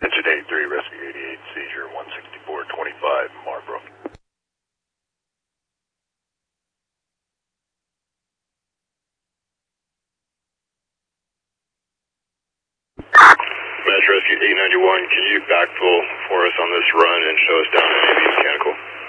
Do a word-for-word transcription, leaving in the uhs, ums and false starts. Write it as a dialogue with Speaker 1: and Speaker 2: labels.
Speaker 1: Engine eighty-three, Rescue eighty-eight, seizure one sixty-four twenty-five, Marlboro. Mass Rescue eight ninety-one, can you backfill for us on this run and show us down Navy Mechanical?